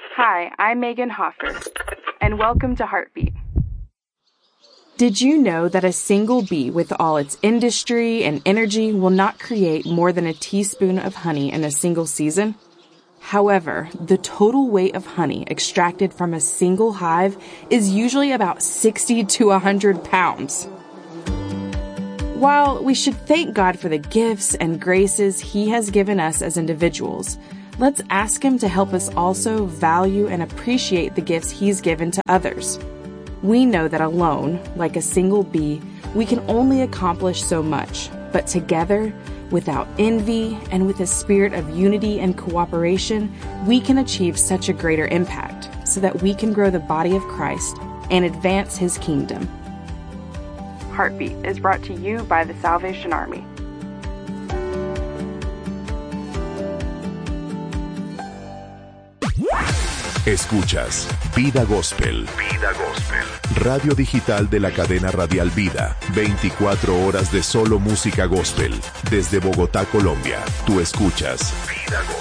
Hi, I'm Megan Hoffer, and welcome to Heartbeat. Did you know that a single bee with all its industry and energy will not create more than a teaspoon of honey in a single season? However, the total weight of honey extracted from a single hive is usually about 60 to 100 pounds. While we should thank God for the gifts and graces He has given us as individuals, let's ask Him to help us also value and appreciate the gifts He's given to others. We know that alone, like a single bee, we can only accomplish so much, but together, without envy and with a spirit of unity and cooperation, we can achieve such a greater impact so that we can grow the body of Christ and advance His kingdom. Heartbeat is brought to you by the Salvation Army. Escuchas Vida Gospel. Vida Gospel. Radio digital de la cadena radial Vida. 24 horas de solo música gospel. Desde Bogotá, Colombia. Tú escuchas Vida Gospel.